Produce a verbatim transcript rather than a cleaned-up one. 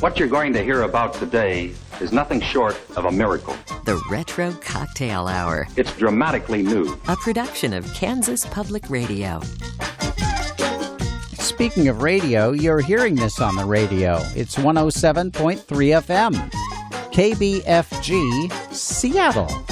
What you're going to hear about today is nothing short of a miracle. The Retro Cocktail Hour. It's dramatically new. A production of Kansas Public Radio. Speaking of radio, you're hearing this on the radio. It's one oh seven point three F M. K B F G, Seattle.